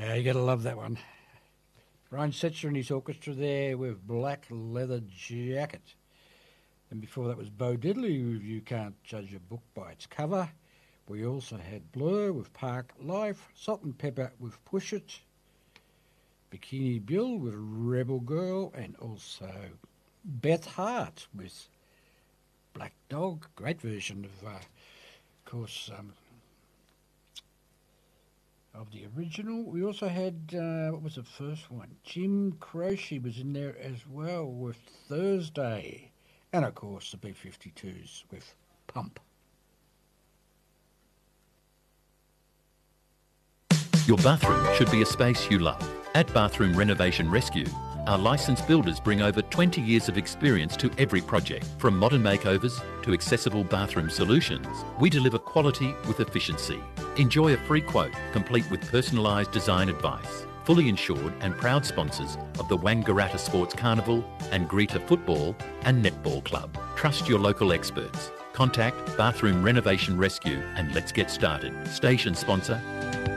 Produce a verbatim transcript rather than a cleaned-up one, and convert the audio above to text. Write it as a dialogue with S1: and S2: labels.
S1: Yeah, you got to love that one. Brian Setzer and his orchestra there with Black Leather Jacket. And before that was Bo Diddley with You Can't Judge a Book by Its Cover. We also had Blur with Park Life, Salt and Pepper with Push It, Bikini Bill with Rebel Girl, and also Beth Hart with Black Dog. Great version of, uh, of course, um, of the original. We also had, uh, what was the first one? Jim Croce was in there as well with Thursday. And, of course, the B fifty-twos with Pump.
S2: Your bathroom should be a space you love. At Bathroom Renovation Rescue, our licensed builders bring over twenty years of experience to every project. From modern makeovers to accessible bathroom solutions, we deliver quality with efficiency. Enjoy a free quote, complete with personalised design advice. Fully insured and proud sponsors of the Wangaratta Sports Carnival and Greta Football and Netball Club. Trust your local experts. Contact Bathroom Renovation Rescue and let's get started. Station sponsor,